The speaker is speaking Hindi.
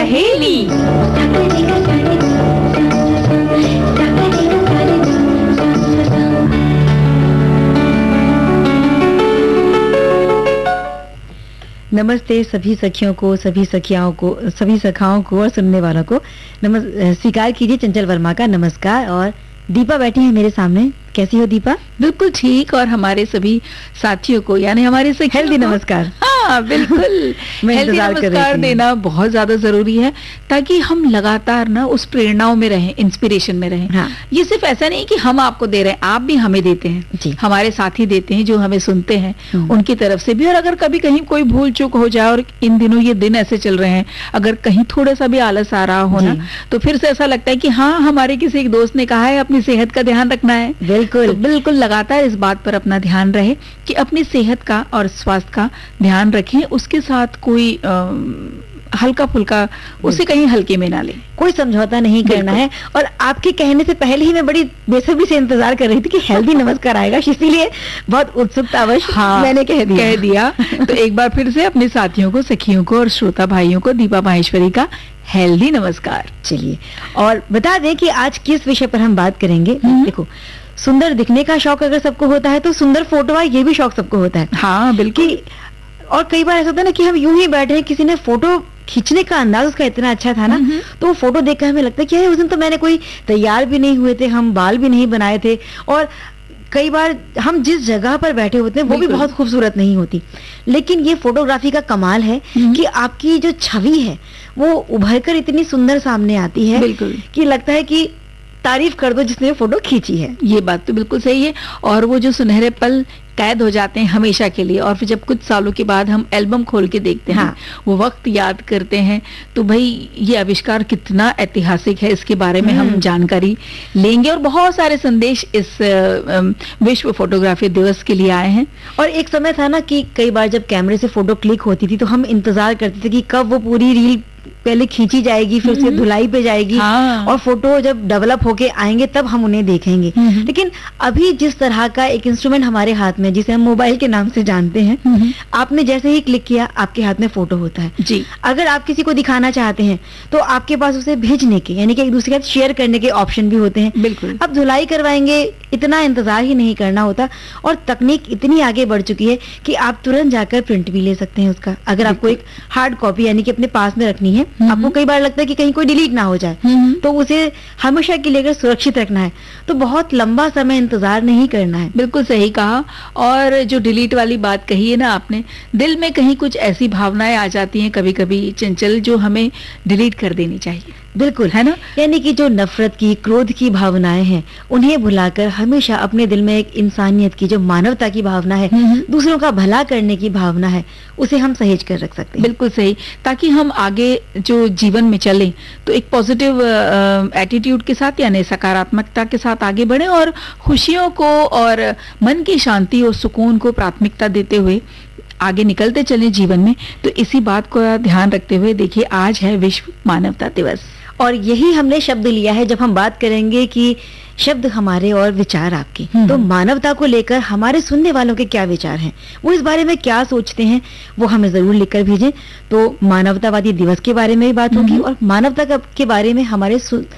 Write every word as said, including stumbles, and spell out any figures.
सहेली। नमस्ते सभी सखियों को, सभी सखियाओं को, सभी सखाओं को और सुनने वालों को नमस् स्वीकार कीजिए चंचल वर्मा का नमस्कार। और दीपा बैठी है मेरे सामने। कैसी हो दीपा? बिल्कुल ठीक। और हमारे सभी साथियों को यानी हमारे से हेल्दी नमस्कार। हाँ बिल्कुल हेल्दी नमस्कार देना बहुत ज्यादा जरूरी है ताकि हम लगातार ना उस प्रेरणाओं में रहें, इंस्पिरेशन में रहें। हाँ। ये सिर्फ ऐसा नहीं कि हम आपको दे रहे हैं, आप भी हमें देते हैं जी। हमारे साथी देते हैं जो हमें सुनते हैं उनकी तरफ से भी। और अगर कभी कहीं कोई भूल चूक हो जाए और इन दिनों ये दिन ऐसे चल रहे हैं, अगर कहीं थोड़ा सा भी आलस आ रहा हो ना, तो फिर से ऐसा लगता है कि हाँ हमारे किसी एक दोस्त ने कहा है अपनी सेहत का ध्यान रखना है। बिल्कुल तो बिल्कुल लगातार इस बात पर अपना ध्यान रहे कि अपनी सेहत का और स्वास्थ्य का ध्यान रखें। उसके साथ कोई आ, हल्का फुल्का उसे कहीं हल्के में ना ले, कोई समझौता नहीं करना है। और आपके कहने से पहले ही मैं बड़ी बेसब्री से इंतजार कर रही थी कि हेल्दी नमस्कार आएगा, इसीलिए बहुत उत्सुकतावश हाँ, मैंने कह दिया कह दिया तो एक बार फिर से अपने साथियों को, सखियों को और श्रोता भाइयों को दीपा माहेश्वरी का हेल्दी नमस्कार। चलिए और बता दें कि आज किस विषय पर हम बात करेंगे। देखो, सुंदर दिखने का शौक अगर सबको होता है तो सुंदर फोटो है ये भी शौक सबको होता है। हाँ बिल्कुल। और कई बार ऐसा होता है ना कि हम यूं ही बैठे हैं, किसी ने फोटो खींचने का अंदाज उसका इतना अच्छा था ना, तो वो फोटो देखकर हमें लगता है कि उस दिन तो मैंने कोई तैयार भी नहीं हुए थे, हम बाल भी नहीं बनाए थे, और कई बार हम जिस जगह पर बैठे होते हैं वो भी बहुत खूबसूरत नहीं होती। लेकिन ये फोटोग्राफी का कमाल है कि आपकी जो छवि है वो उभर कर इतनी सुंदर सामने आती है बिल्कुल कि लगता है कि तारीफ कर दो जिसने फोटो खींची है। ये बात तो बिल्कुल सही है। और वो जो सुनहरे पल कैद हो जाते हैं हमेशा के लिए, और फिर जब कुछ सालों के बाद हम एल्बम खोल के देखते हैं, हाँ। वो वक्त याद करते हैं, तो भाई ये आविष्कार कितना ऐतिहासिक है, इसके बारे में हम जानकारी लेंगे। और बहुत सारे संदेश इस विश्व फोटोग्राफी दिवस के लिए आए हैं। और एक समय था ना कि कई बार जब कैमरे से फोटो क्लिक होती थी तो हम इंतजार करते थे कि कब वो पूरी रील पहले खींची जाएगी, फिर उसके धुलाई पे जाएगी, हाँ। और फोटो जब डेवलप होके आएंगे तब हम उन्हें देखेंगे। लेकिन अभी जिस तरह का एक इंस्ट्रूमेंट हमारे हाथ में, जिसे हम मोबाइल के नाम से जानते हैं, आपने जैसे ही क्लिक किया आपके हाथ में फोटो होता है जी। अगर आप किसी को दिखाना चाहते हैं तो आपके पास उसे भेजने के यानी कि एक दूसरे के साथ शेयर करने के ऑप्शन भी होते हैं। बिल्कुल। अब धुलाई करवाएंगे, इतना इंतजार ही नहीं करना होता, और तकनीक इतनी आगे बढ़ चुकी है कि आप तुरंत जाकर प्रिंट भी ले सकते हैं उसका। अगर आपको एक हार्ड कॉपी यानी कि अपने पास में रखनी है, आपको कई बार लगता है कि कहीं कोई डिलीट ना हो जाए, तो उसे हमेशा के लिए अगर सुरक्षित रखना है तो बहुत लंबा समय इंतजार नहीं करना है। बिल्कुल सही कहा। और जो डिलीट वाली बात कही है ना आपने, दिल में कहीं कुछ ऐसी भावनाएं आ जाती हैं कभी कभी चंचल, जो हमें डिलीट कर देनी चाहिए। बिल्कुल, है ना। यानी कि जो नफरत की, क्रोध की भावनाएं हैं उन्हें भुलाकर हमेशा अपने दिल में एक इंसानियत की, जो मानवता की भावना है, दूसरों का भला करने की भावना है, उसे हम सहेज कर रख सकते हैं। बिल्कुल सही। ताकि हम आगे जो जीवन में चलें तो एक पॉजिटिव एटीट्यूड के साथ यानी सकारात्मकता के साथ आगे बढ़े और खुशियों को और मन की शांति और सुकून को प्राथमिकता देते हुए आगे निकलते चले जीवन में। तो इसी बात को ध्यान रखते हुए देखिए आज है विश्व मानवता दिवस, और यही हमने शब्द लिया है जब हम बात करेंगे कि शब्द हमारे और विचार आपके। तो मानवता को लेकर हमारे सुनने वालों के क्या विचार हैं, वो इस बारे में क्या सोचते हैं, वो हमें जरूर लिखकर भेजें। तो मानवतावादी दिवस के बारे में भी बात होगी और मानवता के बारे में हमारे